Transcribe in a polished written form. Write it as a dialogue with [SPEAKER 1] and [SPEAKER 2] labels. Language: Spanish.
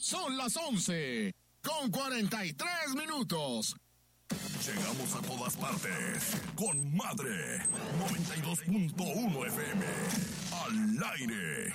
[SPEAKER 1] Son las 11:43.
[SPEAKER 2] Llegamos a todas partes con Madre 92.1 FM. Al aire.